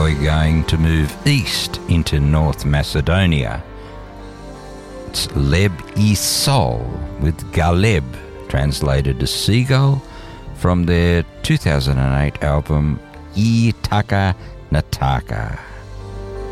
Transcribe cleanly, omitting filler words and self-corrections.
we're going to move east into North Macedonia. It's Leb Isol with Galeb, translated as seagull, from their 2008 album E Taka Nataka.